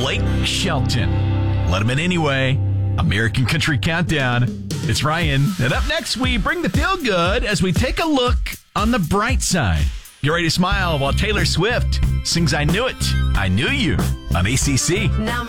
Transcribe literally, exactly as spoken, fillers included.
Blake Shelton. Let him in anyway. American Country Countdown. It's Ryan. And up next, we bring the feel good as we take a look on the bright side. Get ready to smile while Taylor Swift sings I Knew It, I Knew You on A C C. Now